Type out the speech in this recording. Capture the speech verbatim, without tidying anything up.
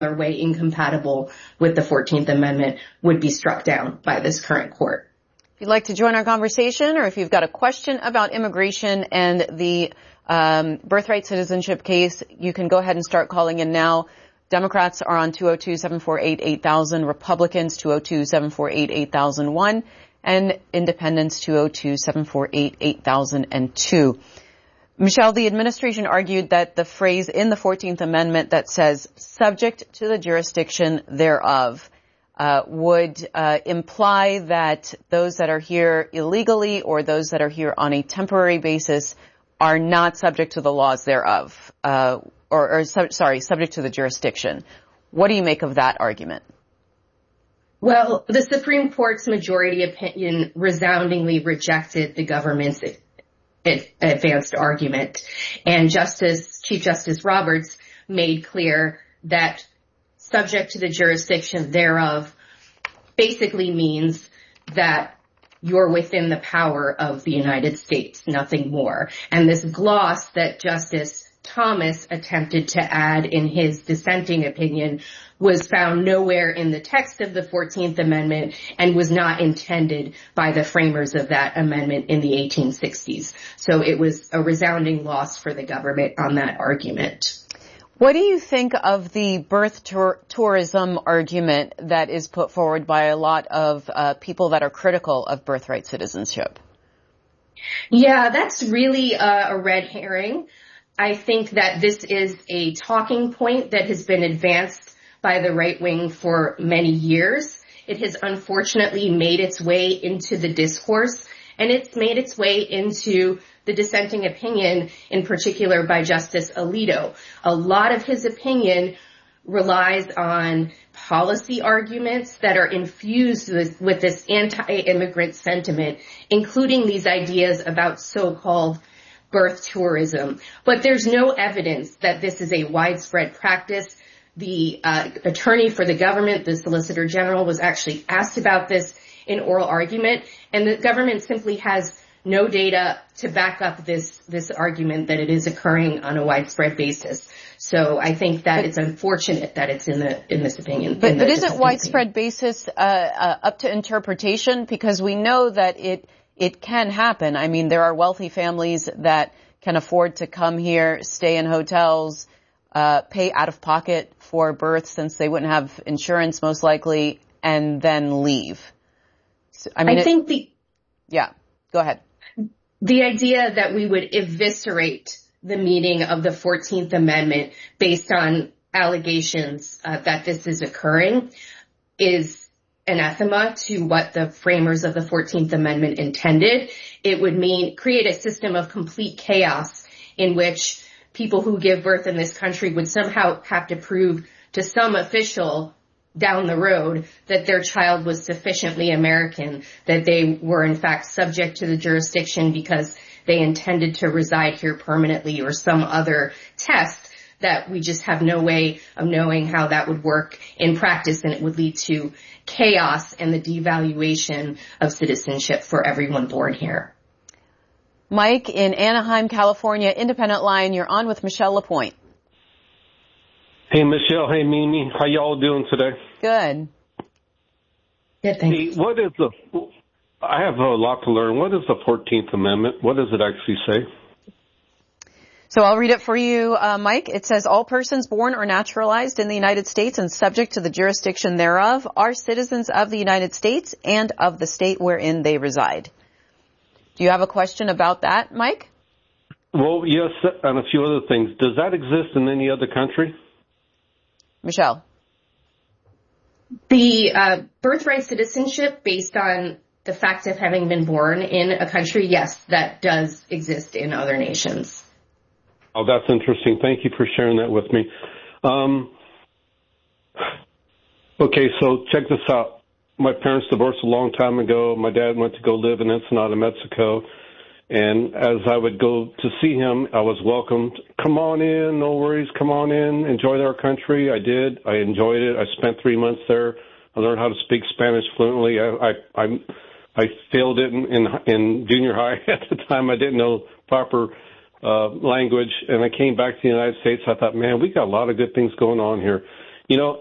way incompatible with the fourteenth Amendment would be struck down by this current court. If you'd like to join our conversation, or if you've got a question about immigration and the um, birthright citizenship case, you can go ahead and start calling in now. Democrats are on two oh two, seven four eight, eight thousand, Republicans two oh two, seven four eight, eight thousand one, and Independents two oh two, seven four eight, eight thousand two. Michelle, the administration argued that the phrase in the fourteenth Amendment that says subject to the jurisdiction thereof uh, would uh, imply that those that are here illegally or those that are here on a temporary basis are not subject to the laws thereof, uh, or, or su- sorry, subject to the jurisdiction. What do you make of that argument? Well, the Supreme Court's majority opinion resoundingly rejected the government's advanced argument. And Justice, Chief Justice Roberts made clear that subject to the jurisdiction thereof basically means that you're within the power of the United States, nothing more. And this gloss that Justice Thomas attempted to add in his dissenting opinion was found nowhere in the text of the fourteenth Amendment and was not intended by the framers of that amendment in the eighteen sixties. So it was a resounding loss for the government on that argument. What do you think of the birth tour- tourism argument that is put forward by a lot of uh, people that are critical of birthright citizenship? Yeah, that's really uh, a red herring. I think that this is a talking point that has been advanced by the right wing for many years. It has unfortunately made its way into the discourse, and it's made its way into the dissenting opinion, in particular by Justice Alito. A lot of his opinion relies on policy arguments that are infused with, with this anti-immigrant sentiment, including these ideas about so-called birth tourism. But there's no evidence that this is a widespread practice. The uh, attorney for the government, the Solicitor General, was actually asked about this in oral argument, and the government simply has no data to back up this this argument that it is occurring on a widespread basis. So I think that but, it's unfortunate that it's in the in this opinion. But, but the, isn't widespread opinion. basis uh, uh, up to interpretation? Because we know that it it can happen. I mean, there are wealthy families that can afford to come here, stay in hotels, uh, pay out of pocket for births since they wouldn't have insurance most likely, and then leave. So, I mean, I it, think the yeah. Go ahead. The idea that we would eviscerate the meaning of the fourteenth Amendment based on allegations uh, that this is occurring is anathema to what the framers of the fourteenth Amendment intended. It would mean create a system of complete chaos in which people who give birth in this country would somehow have to prove to some official down the road that their child was sufficiently American, that they were in fact subject to the jurisdiction because they intended to reside here permanently, or some other test that we just have no way of knowing how that would work in practice, and it would lead to chaos and the devaluation of citizenship for everyone born here. Mike in Anaheim, California, Independent Line, you're on with Michelle LaPointe. Hey, Michelle. Hey, Mimi. How y'all doing today? Good. Good, thanks. Hey, what is the, I have a lot to learn. What is the fourteenth Amendment? What does it actually say? So I'll read it for you, uh, Mike. It says, all persons born or naturalized in the United States and subject to the jurisdiction thereof are citizens of the United States and of the state wherein they reside. Do you have a question about that, Mike? Well, yes, and a few other things. Does that exist in any other country? Michelle. The uh, birthright citizenship based on the fact of having been born in a country, yes, that does exist in other nations. Oh, that's interesting. Thank you for sharing that with me. Um, okay, so check this out. My parents divorced a long time ago. My dad went to go live in Ensenada, Mexico. And as I would go to see him, I was welcomed. Come on in, no worries, come on in, enjoy our country. I did. I enjoyed it. I spent three months there. I learned how to speak Spanish fluently. I I I, I failed it in, in in junior high at the time. I didn't know proper uh language, and I came back to the United States. I thought, man, we got a lot of good things going on here. You know,